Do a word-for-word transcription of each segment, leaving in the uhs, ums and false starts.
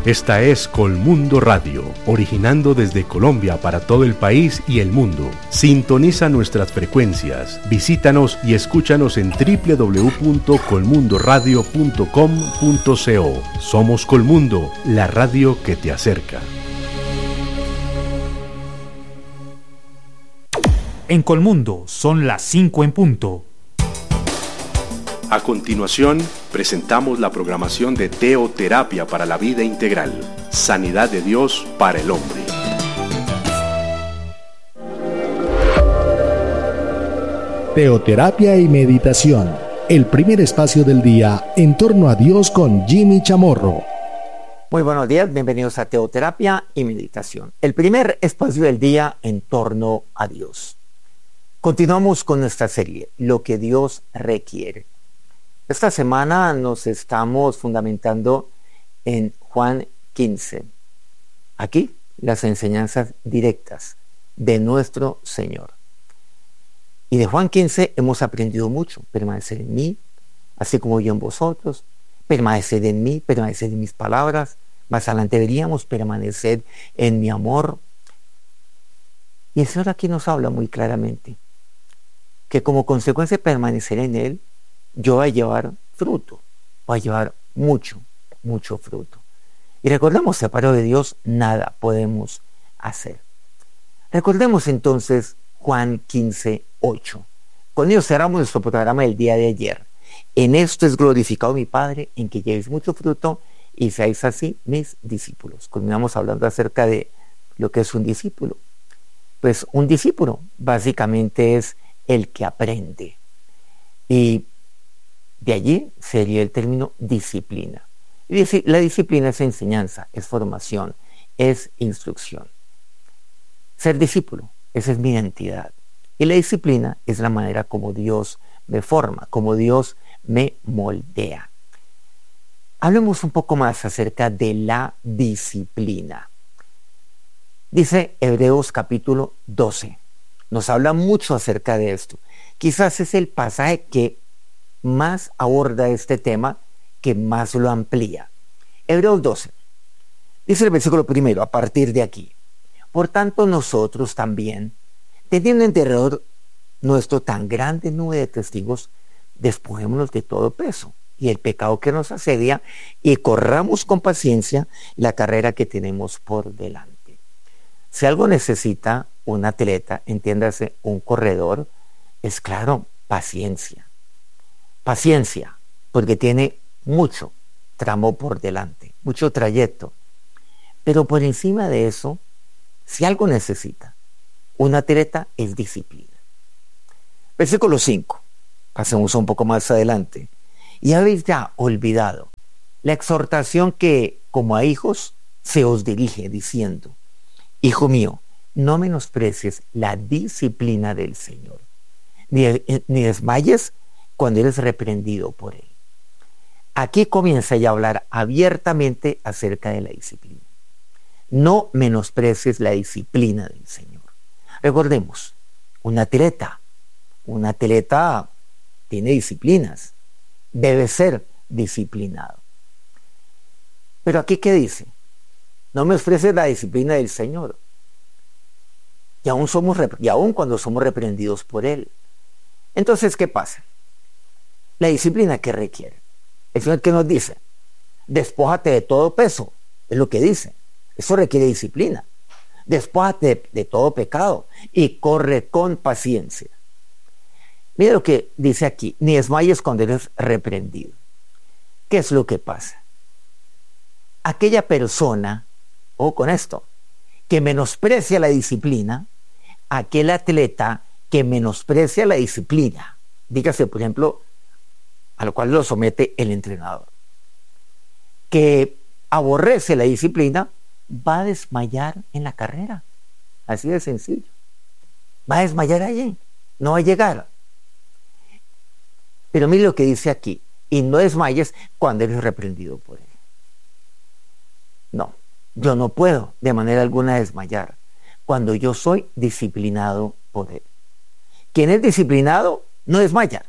Esta es Colmundo Radio, originando desde Colombia para todo el país y el mundo. Sintoniza nuestras frecuencias, visítanos y escúchanos en doble u doble u doble u punto colmundoradio punto com punto co. Somos Colmundo, la radio que te acerca. En Colmundo son las cinco en punto. A continuación, presentamos la programación de Teoterapia para la Vida Integral, Sanidad de Dios para el Hombre. Teoterapia y meditación, el primer espacio del día en torno a Dios con Jimmy Chamorro. Muy buenos días, bienvenidos a Teoterapia y meditación, el primer espacio del día en torno a Dios. Continuamos con nuestra serie, Lo que Dios requiere. Esta semana nos estamos fundamentando en Juan quince. Aquí las enseñanzas directas de nuestro Señor. Y de Juan quince hemos aprendido mucho. Permanecer en mí, así como yo en vosotros. Permanecer en mí, permanecer en mis palabras. Más adelante deberíamos permanecer en mi amor. Y el Señor aquí nos habla muy claramente que como consecuencia de permanecer en Él, yo voy a llevar fruto, voy a llevar mucho, mucho fruto. Y recordemos, separado de Dios, nada podemos hacer. Recordemos entonces Juan quince, ocho. Con ello cerramos nuestro programa del día de ayer. En esto es glorificado mi Padre, en que llevéis mucho fruto y seáis así mis discípulos. Continuamos hablando acerca de lo que es un discípulo. Pues un discípulo básicamente es el que aprende. Y de allí sería el término disciplina. Y decir, la disciplina es enseñanza, es formación, es instrucción. Ser discípulo, esa es mi identidad. Y la disciplina es la manera como Dios me forma, como Dios me moldea. Hablemos un poco más acerca de la disciplina. Dice Hebreos capítulo doce. Nos habla mucho acerca de esto. Quizás es el pasaje que más aborda este tema, que más lo amplía. Hebreos doce. Dice el versículo primero, a partir de aquí. Por tanto, nosotros también, teniendo en derredor nuestro tan grande nube de testigos, despojémonos de todo peso y el pecado que nos asedia y corramos con paciencia la carrera que tenemos por delante. Si algo necesita un atleta, entiéndase, un corredor, es claro, paciencia. Paciencia, porque tiene mucho tramo por delante, mucho trayecto. Pero por encima de eso, si algo necesita un atleta, es disciplina. Versículo cinco. Pasemos un poco más adelante. Y habéis ya olvidado la exhortación que, como a hijos, se os dirige diciendo: Hijo mío, no menosprecies la disciplina del Señor, ni, ni desmayes cuando eres reprendido por Él. Aquí comienza ya a hablar abiertamente acerca de la disciplina. No menosprecies la disciplina del Señor. Recordemos, un atleta, un atleta tiene disciplinas, debe ser disciplinado. Pero aquí, ¿qué dice? No menosprecies la disciplina del Señor. Y aún, somos, y aún cuando somos reprendidos por Él. Entonces, ¿qué pasa? La disciplina que requiere. El Señor que nos dice, despójate de todo peso, es lo que dice. Eso requiere disciplina. Despójate de, de todo pecado y corre con paciencia. Mira lo que dice aquí, ni desmayes cuando eres reprendido. ¿Qué es lo que pasa? Aquella persona, o con esto, que menosprecia la disciplina, aquel atleta que menosprecia la disciplina, dígase por ejemplo, a lo cual lo somete el entrenador, que aborrece la disciplina, va a desmayar en la carrera. Así de sencillo. Va a desmayar allí, no va a llegar. Pero mire lo que dice aquí, y no desmayes cuando eres reprendido por Él. No, yo no puedo de manera alguna desmayar cuando yo soy disciplinado por Él. Quien es disciplinado no desmaya.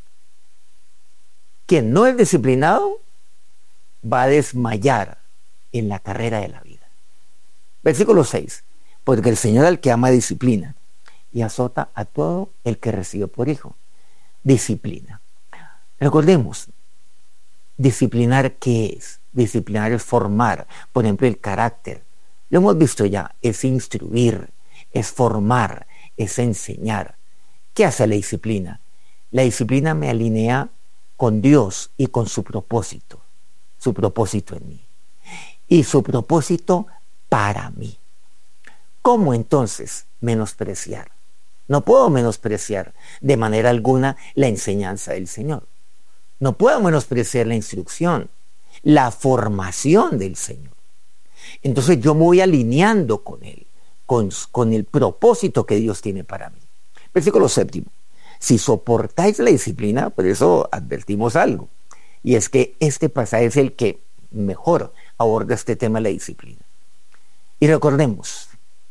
Quien no es disciplinado va a desmayar en la carrera de la vida. Versículo seis. Porque el Señor al que ama disciplina y azota a todo el que recibe por hijo. Disciplina. Recordemos, disciplinar, ¿qué es? Disciplinar es formar, por ejemplo, el carácter. Lo hemos visto ya, es instruir, es formar, es enseñar. ¿Qué hace la disciplina? La disciplina me alinea con Dios y con su propósito, su propósito en mí y su propósito para mí. ¿Cómo entonces menospreciar? No puedo menospreciar de manera alguna la enseñanza del Señor. No puedo menospreciar la instrucción, la formación del Señor. Entonces yo me voy alineando con Él, con, con el propósito que Dios tiene para mí. Versículo séptimo. Si soportáis la disciplina, por eso advertimos algo. Y es que este pasaje es el que mejor aborda este tema de la disciplina. Y recordemos,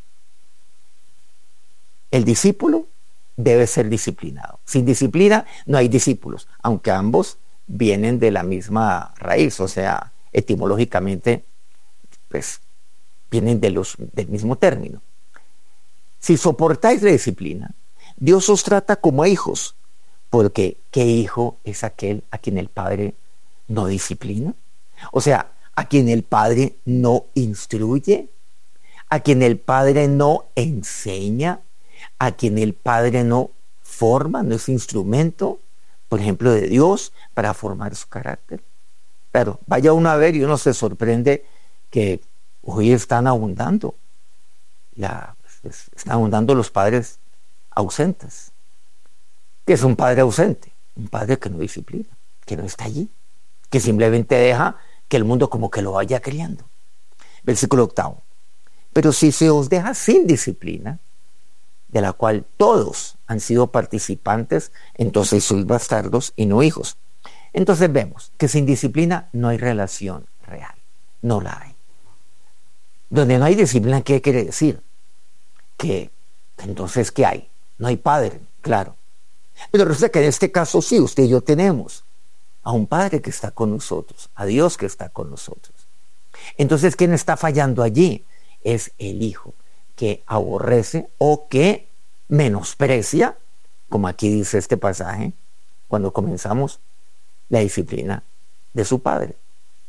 el discípulo debe ser disciplinado. Sin disciplina no hay discípulos, aunque ambos vienen de la misma raíz, o sea, etimológicamente, pues, vienen de los, del mismo término. Si soportáis la disciplina, Dios os trata como a hijos, porque ¿qué hijo es aquel a quien el Padre no disciplina? O sea, a quien el Padre no instruye, a quien el Padre no enseña, a quien el Padre no forma, no es instrumento, por ejemplo, de Dios para formar su carácter. Claro, vaya uno a ver y uno se sorprende que hoy están abundando, la, están abundando los padres ausentes. ¿Qué es un padre ausente? Un padre que no disciplina, que no está allí, que simplemente deja que el mundo como que lo vaya criando. Versículo octavo. Pero si se os deja sin disciplina, de la cual todos han sido participantes, entonces sois bastardos y no hijos. Entonces vemos que sin disciplina no hay relación real, no la hay. Donde no hay disciplina, ¿qué quiere decir? Que entonces, ¿qué hay? No hay padre, claro. Pero resulta que en este caso sí, usted y yo tenemos a un Padre que está con nosotros, a Dios que está con nosotros. Entonces, ¿quién está fallando allí? Es el Hijo, que aborrece o que menosprecia, como aquí dice este pasaje, cuando comenzamos, la disciplina de su Padre.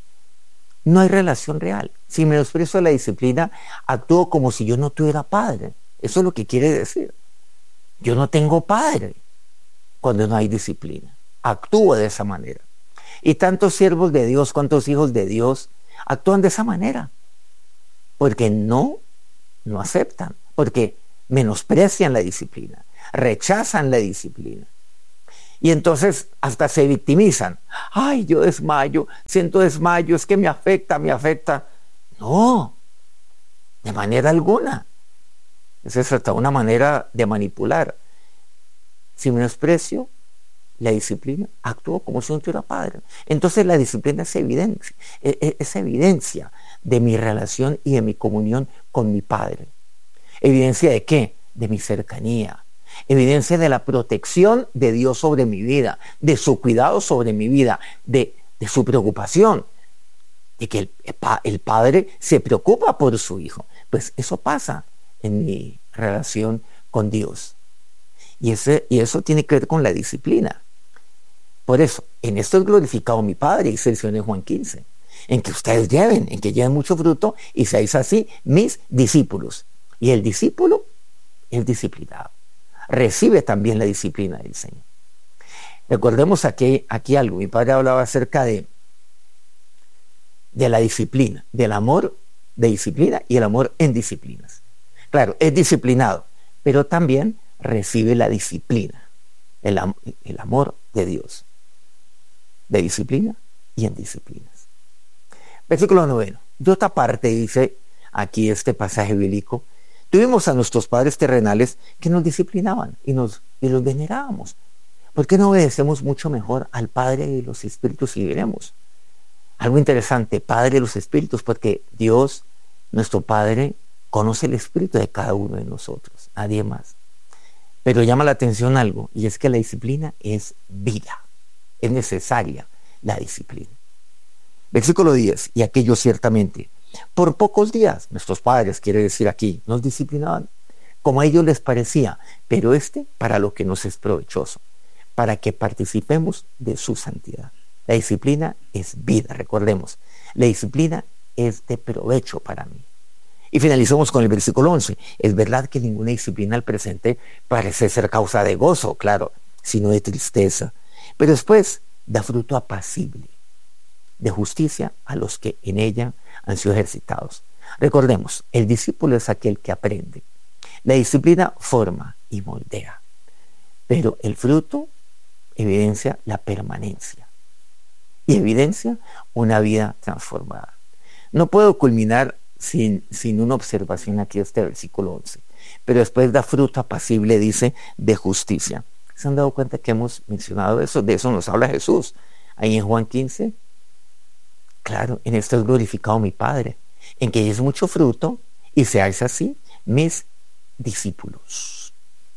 No hay relación real. Si menosprecio la disciplina, actúo como si yo no tuviera padre. Eso es lo que quiere decir. Yo no tengo padre cuando no hay disciplina. Actúo de esa manera. Y tantos siervos de Dios, cuantos hijos de Dios actúan de esa manera. Porque no, no aceptan. Porque menosprecian la disciplina. Rechazan la disciplina. Y entonces hasta se victimizan. Ay, yo desmayo, siento desmayo, es que me afecta, me afecta. No, de manera alguna. Esa es hasta una manera de manipular. Si menosprecio la disciplina, actúo como si no tuviera padre. Entonces la disciplina es evidencia, es evidencia de mi relación y de mi comunión con mi Padre. ¿Evidencia de qué? De mi cercanía. Evidencia de la protección de Dios sobre mi vida, de su cuidado sobre mi vida, de, de su preocupación, de que el, el Padre se preocupa por su Hijo. Pues eso pasa en mi relación con Dios. Y, ese, y eso tiene que ver con la disciplina. Por eso, en esto es glorificado mi Padre, dice el Señor en Juan quince, en que ustedes lleven, en que lleven mucho fruto y seáis así mis discípulos. Y el discípulo es disciplinado. Recibe también la disciplina del Señor. Recordemos aquí, aquí algo. Mi padre hablaba acerca de, de la disciplina, del amor de disciplina y el amor en disciplinas. Claro, es disciplinado, pero también recibe la disciplina, el, el amor de Dios, de disciplina y en disciplinas. Versículo noveno. De otra parte dice aquí este pasaje bíblico, tuvimos a nuestros padres terrenales que nos disciplinaban y, nos, y los venerábamos. ¿Por qué no obedecemos mucho mejor al Padre de los Espíritus y viviremos? Algo interesante, Padre de los Espíritus, porque Dios, nuestro Padre, conoce el espíritu de cada uno de nosotros, nadie más. Pero llama la atención algo, y es que la disciplina es vida, es necesaria la disciplina. Versículo diez, y aquellos ciertamente Por pocos días, nuestros padres, quiere decir aquí, nos disciplinaban como a ellos les parecía, pero este para lo que nos es provechoso, para que participemos de su santidad. La disciplina es vida, recordemos, la disciplina es de provecho para mí. Y finalizamos con el versículo once. Es verdad que ninguna disciplina al presente parece ser causa de gozo, claro, sino de tristeza, pero después da fruto apacible, de justicia a los que en ella han sido ejercitados. Recordemos, el discípulo es aquel que aprende. La disciplina forma y moldea, pero el fruto evidencia la permanencia y evidencia una vida transformada. No puedo culminar sin, sin una observación aquí de este versículo once, pero después da fruto apacible, dice, de justicia. ¿Se han dado cuenta que hemos mencionado eso? De eso nos habla Jesús. Ahí en Juan quince, claro, en esto es glorificado mi Padre, en que es mucho fruto y seáis así mis discípulos.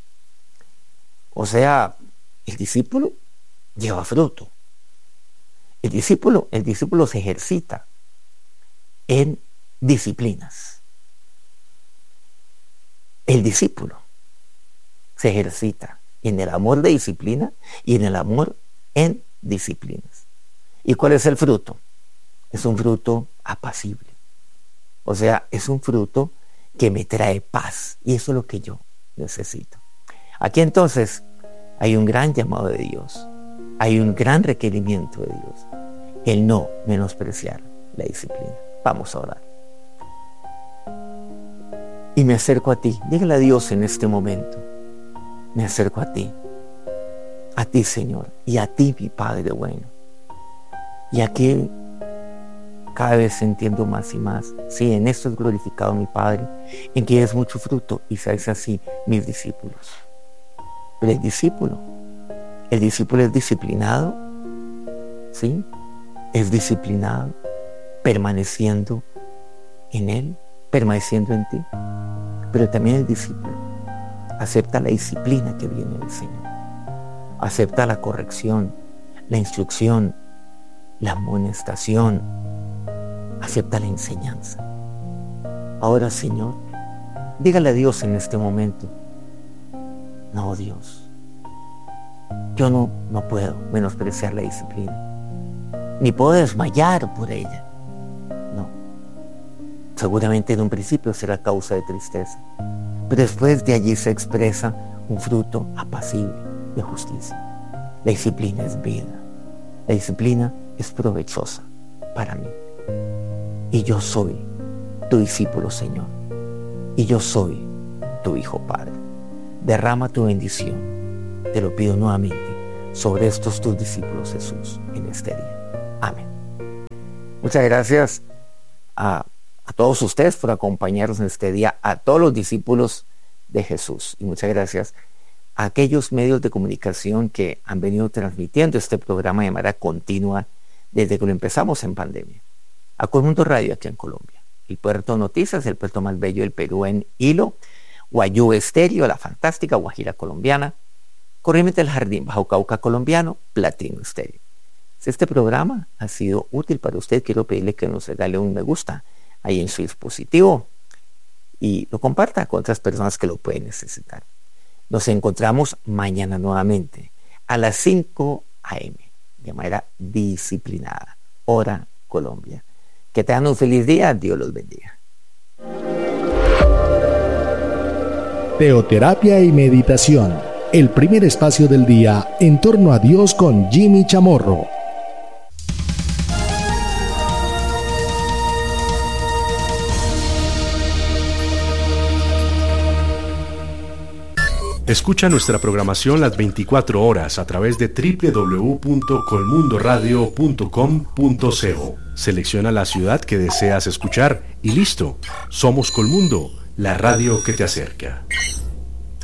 O sea, el discípulo lleva fruto. El discípulo, el discípulo se ejercita en disciplinas. El discípulo se ejercita en el amor de disciplina y en el amor en disciplinas. ¿Y cuál es el fruto? Es un fruto apacible. O sea, es un fruto que me trae paz, y eso es lo que yo necesito. Aquí entonces hay un gran llamado de Dios, hay un gran requerimiento de Dios, el no menospreciar la disciplina. Vamos a orar. Y me acerco a ti, dígale a Dios en este momento, me acerco a ti, a ti Señor, y a ti mi Padre bueno. Y aquí cada vez entiendo más y más, sí, en esto es glorificado mi Padre, en que es mucho fruto y seáis así mis discípulos. Pero el discípulo, el discípulo es disciplinado, sí, es disciplinado, permaneciendo en Él, permaneciendo en ti. Pero también el discípulo acepta la disciplina que viene del Señor, acepta la corrección, la instrucción, la amonestación, acepta la enseñanza. Ahora, Señor, dígale a Dios en este momento, no, Dios, yo no, no puedo menospreciar la disciplina, ni puedo desmayar por ella. No, seguramente en un principio será causa de tristeza, pero después de allí se expresa un fruto apacible de justicia. La disciplina es vida, la disciplina es provechosa para mí. Y yo soy tu discípulo, Señor. Y yo soy tu Hijo, Padre. Derrama tu bendición, te lo pido nuevamente, sobre estos tus discípulos, Jesús, en este día. Amén. Muchas gracias a, a todos ustedes por acompañarnos en este día, a todos los discípulos de Jesús. Y muchas gracias a aquellos medios de comunicación que han venido transmitiendo este programa de manera continua desde que lo empezamos en pandemia. A Colmundo Radio aquí en Colombia, el Puerto Noticias, el puerto más bello del Perú en Hilo, Guayú Estéreo, la fantástica Guajira colombiana, Corrientes del Jardín, Bajo Cauca colombiano, Platino Estéreo. Si este programa ha sido útil para usted, quiero pedirle que nos regale un me gusta ahí en su dispositivo y lo comparta con otras personas que lo pueden necesitar. Nos encontramos mañana nuevamente a las cinco a eme de manera disciplinada, hora Colombia. Que tengan un feliz día, Dios los bendiga. Teoterapia y meditación, el primer espacio del día en torno a Dios con Jimmy Chamorro. Escucha nuestra programación las veinticuatro horas a través de doble u doble u doble u punto colmundoradio punto com punto co. Selecciona la ciudad que deseas escuchar y listo. Somos Colmundo, la radio que te acerca.